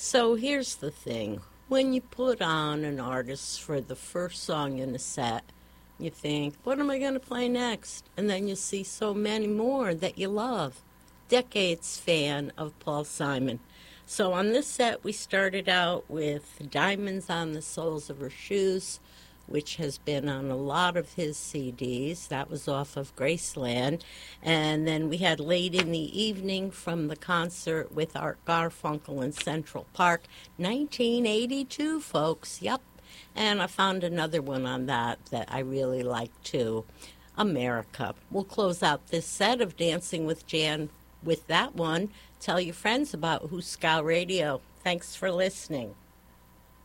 So here's the thing. When you put on an artist for the first song in a set, you think, what am I going to play next? And then you see so many more that you love. Decades fan of Paul Simon. So on this set, we started out with Diamonds on the Soles of Her Shoes, which has been on a lot of his CDs. That was off of Graceland. And then we had Late in the Evening from the concert with Art Garfunkel in Central Park, 1982, folks. Yep. And I found another one on that I really like too, America. We'll close out this set of Dancing with Jan with that one. Tell your friends about Who's Scout Radio. Thanks for listening.